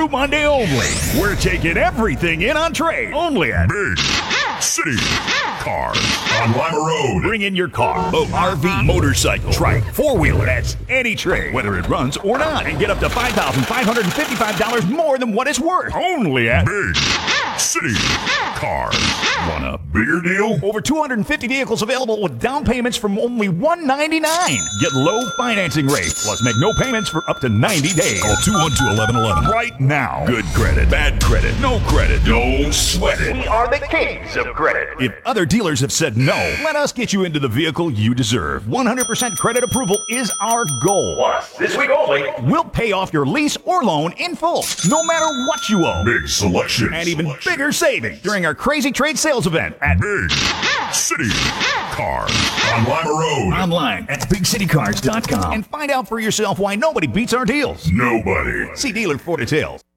Monday only. We're taking everything in on trade. Only at Big City Cars on Lima Road. Bring in your car, boat, RV, motorcycle, trike, four-wheeler. That's any trade, whether it runs or not. And get up to $5,555 more than what it's worth. Only at Big City Cars. Want a bigger deal? Over 250 vehicles available with down payments from only $199. Get low financing rates, plus make no payments for up to 90 days. Call 212-1111 Right now. Good credit, bad credit, no credit. Don't sweat it. We are the kings of credit. If other dealers have said no, let us get you into the vehicle you deserve. 100% credit approval is our goal. Plus, this week only, We'll pay off your lease or loan in full, no matter what you owe. Big selection. And even bigger savings during our crazy trade sales event at Big City Cars on Lima Road. online at bigcitycars.com and find out for yourself why nobody beats our deals. Nobody. See dealer for details.